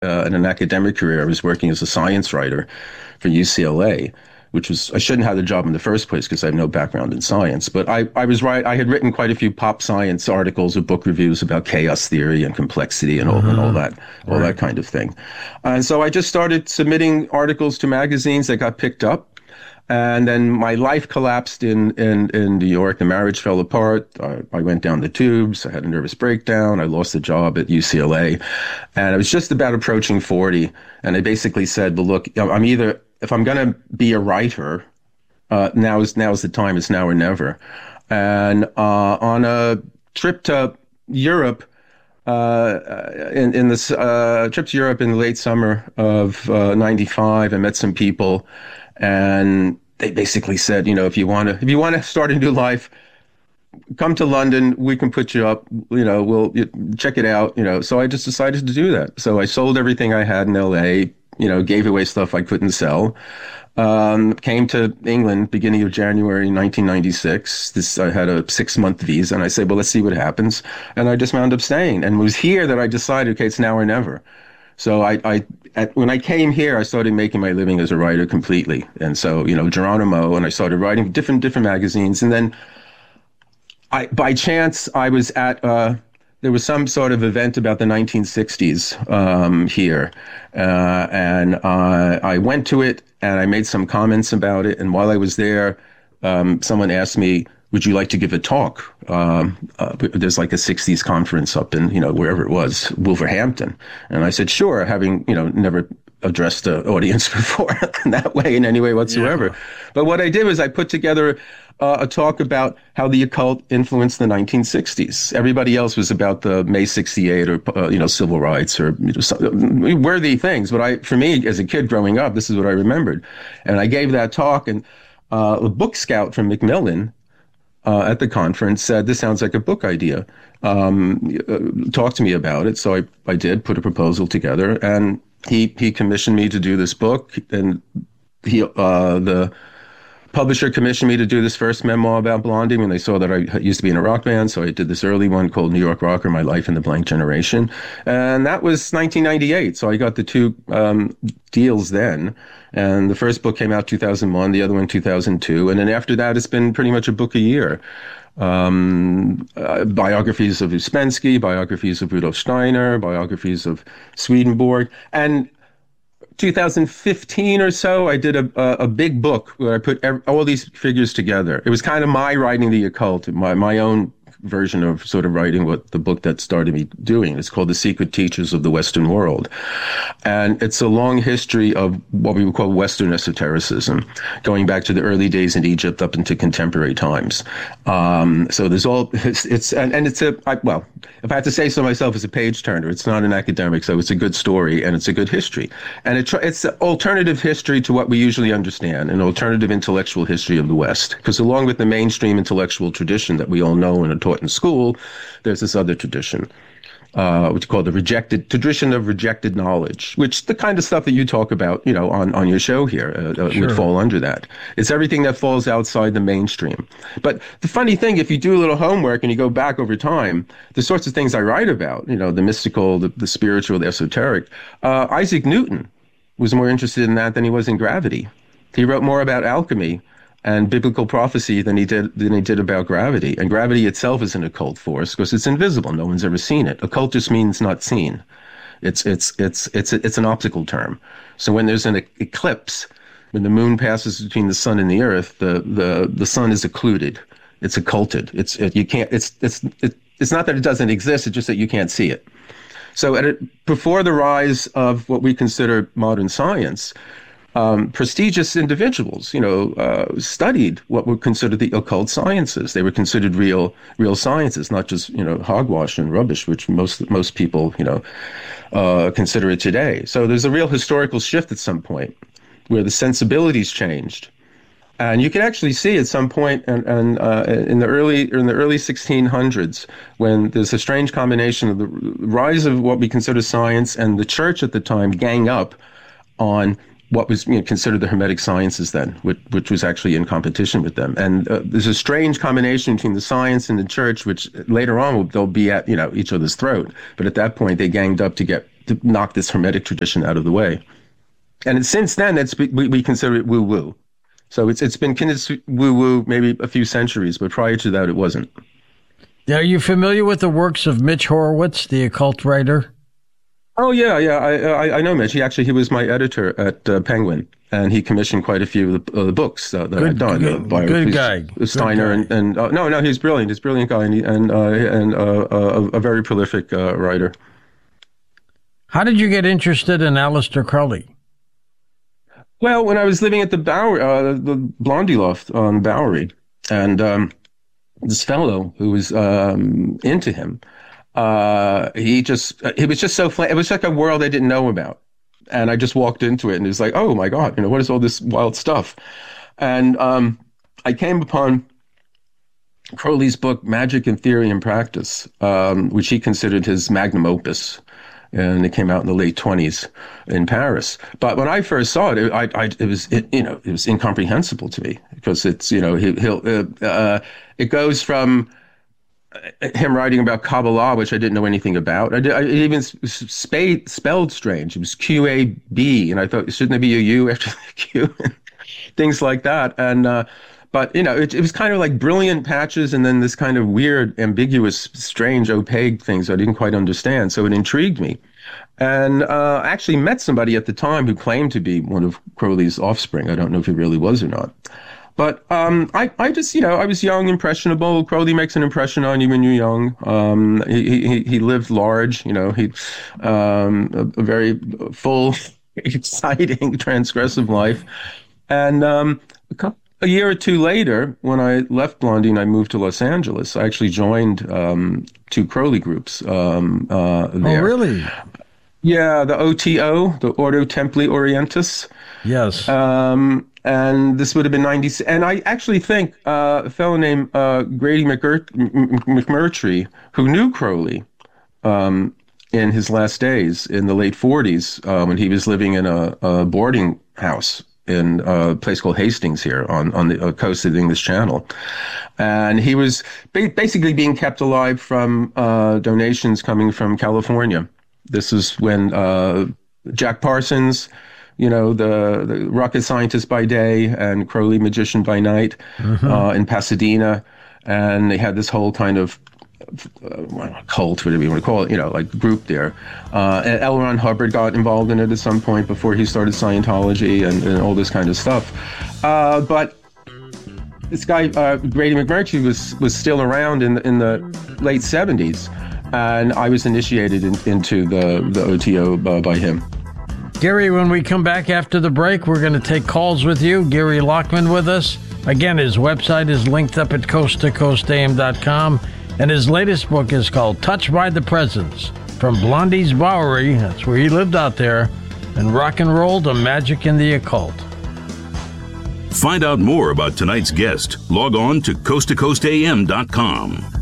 in an academic career. I was working as a science writer for UCLA, which was, I shouldn't have the job in the first place because I have no background in science. But I was right. I had written quite a few pop science articles or book reviews about chaos theory and complexity and all that, all that kind of thing. And so I just started submitting articles to magazines that got picked up. And then my life collapsed in New York. The marriage fell apart. I went down the tubes. I had a nervous breakdown. I lost a job at UCLA. And I was just about approaching 40. And I basically said, well, look, I'm either, if I'm going to be a writer, now's the time. It's now or never. And on a trip to Europe, in this trip to Europe in the late summer of 95, I met some people. And they basically said, if you want to start a new life, come to London. We can put you up. We'll check it out. So I just decided to do that. So I sold everything I had in LA. Gave away stuff I couldn't sell. Came to England beginning of January 1996. I had a 6-month visa, and I said, well, let's see what happens. And I just wound up staying. And it was here that I decided, okay, it's now or never. So when I came here, I started making my living as a writer completely. And so, Geronimo, and I started writing different magazines. And then by chance, I was at, there was some sort of event about the 1960s here. And I went to it and I made some comments about it. And while I was there, someone asked me, would you like to give a talk? There's like a 60s conference up in, wherever it was, Wolverhampton. And I said, sure, having, never addressed the audience before in that way, in any way whatsoever. Yeah. But what I did was I put together a talk about how the occult influenced the 1960s. Everybody else was about the May 68 or, civil rights or worthy things. But for me, as a kid growing up, this is what I remembered. And I gave that talk, and a book scout from Macmillan at the conference said, this sounds like a book idea. Talk to me about it. So I did put a proposal together, and he commissioned me to do this book. And the publisher commissioned me to do this first memoir about Blondie when they saw that I used to be in a rock band. So I did this early one called New York Rocker, My Life in the Blank Generation. And that was 1998. So I got the two deals then. And the first book came out 2001, the other one 2002. And then after that, it's been pretty much a book a year. Biographies of Ouspensky, biographies of Rudolf Steiner, biographies of Swedenborg. And 2015 or so, I did a big book where I put all these figures together. It was kind of my writing the occult, my own version of sort of writing what the book that started me doing. It's called The Secret Teachers of the Western World. And it's a long history of what we would call Western esotericism, going back to the early days in Egypt up into contemporary times. So there's if I had to say so myself, it's a page turner. It's not an academic, so it's a good story and it's a good history. And it's an alternative history to what we usually understand, an alternative intellectual history of the West. Because along with the mainstream intellectual tradition that we all know and are taught in school, there's this other tradition, which is called the tradition of rejected knowledge, which the kind of stuff that you talk about, on your show here Sure. would fall under that. It's everything that falls outside the mainstream. But the funny thing, if you do a little homework and you go back over time, the sorts of things I write about, the mystical, the spiritual, the esoteric, Isaac Newton was more interested in that than he was in gravity. He wrote more about alchemy and biblical prophecy than he did about gravity. And gravity itself is an occult force because it's invisible. No one's ever seen it. Occult just means not seen. It's an optical term. So when there's an eclipse, when the moon passes between the sun and the earth, the sun is occluded. It's occulted. It's not that it doesn't exist. It's just that you can't see it. So before the rise of what we consider modern science, prestigious individuals, studied what were considered the occult sciences. They were considered real sciences, not just, hogwash and rubbish, which most people, consider it today. So there's a real historical shift at some point where the sensibilities changed. And you can actually see at some point and in the early 1600s, when there's a strange combination of the rise of what we consider science and the church at the time gang up on what was considered the Hermetic sciences then, which was actually in competition with them. And there's a strange combination between the science and the church, which later on they'll be at each other's throat. But at that point, they ganged up to to knock this Hermetic tradition out of the way. And since then, we consider it woo-woo. So it's been considered woo-woo maybe a few centuries, but prior to that, it wasn't. Are you familiar with the works of Mitch Horowitz, the occult writer? Oh, yeah. I know Mitch. He was my editor at Penguin, and he commissioned quite a few of the books that I've done. Good guy. Steiner and no, he's brilliant. He's a brilliant guy, and a very prolific writer. How did you get interested in Aleister Crowley? Well, when I was living at the Blondie Loft on Bowery, and this fellow who was into him, it was just so it was like a world I didn't know about, and I just walked into it, and it was like, oh my God, what is all this wild stuff? And I came upon Crowley's book, Magic in Theory and Practice, which he considered his magnum opus, and it came out in the late 1920s in Paris. But when I first saw it, it was incomprehensible to me, because it's it goes from him writing about Kabbalah, which I didn't know anything about. It even spelled strange. It was QAB, and I thought, shouldn't there be a U after the Q? Things like that. And but it was kind of like brilliant patches, and then this kind of weird, ambiguous, strange, opaque things I didn't quite understand. So it intrigued me. And I actually met somebody at the time who claimed to be one of Crowley's offspring. I don't know if he really was or not. But I just, I was young, impressionable. Crowley makes an impression on you when you're young. He lived large, he a very full, exciting, transgressive life. And a year or two later, when I left Blondie and I moved to Los Angeles, I actually joined two Crowley groups there. Oh, really? Yeah, the OTO, the Ordo Templi Orientis. Yes. And this would have been 90. And I actually think a fellow named Grady McMurtry, who knew Crowley in his last days in the late 40s, when he was living in a boarding house in a place called Hastings here on the coast of the English Channel. And he was basically being kept alive from donations coming from California. This is when Jack Parsons, the rocket scientist by day and Crowley magician by night, in Pasadena. And they had this whole kind of cult, whatever you want to call it, like group there. And L. Ron Hubbard got involved in it at some point before he started Scientology and all this kind of stuff. But this guy, Grady McMurtry, was still around in the late 70s. And I was initiated into the OTO by him. Gary, when we come back after the break, we're going to take calls with you. Gary Lockman with us. Again, his website is linked up at coasttocoastam.com, and his latest book is called Touched by the Presence, From Blondie's Bowery, that's where he lived out there, and rock and roll to magic and the occult. Find out more about tonight's guest. Log on to coasttocoastam.com.